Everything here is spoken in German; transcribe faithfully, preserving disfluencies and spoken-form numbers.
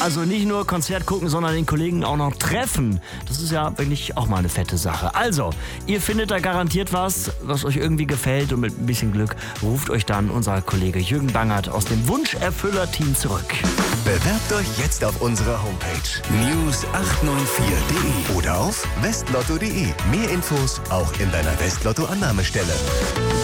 Also nicht nur Konzert gucken, sondern den Kollegen auch noch treffen. Das ist ja wirklich auch mal eine fette Sache. Also, ihr findet da garantiert was, was euch irgendwie gefällt und mit ein bisschen Glück ruft euch dann unser Kollege Jürgen Bangert aus dem Wunscherfüller-Team zurück. Bewerbt euch jetzt auf unserer Homepage news acht neun vier punkt de oder auf westlotto punkt de. Mehr Infos auch in deiner Westlotto-Annahmestelle.